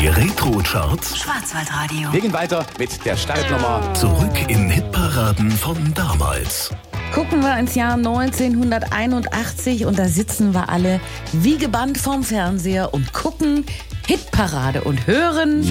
Die Retro-Charts. Schwarzwaldradio. Wir gehen weiter mit der Startnummer. Zurück in Hitparaden von damals. Gucken wir ins Jahr 1981 und da sitzen wir alle wie gebannt vorm Fernseher und gucken Hitparade und hören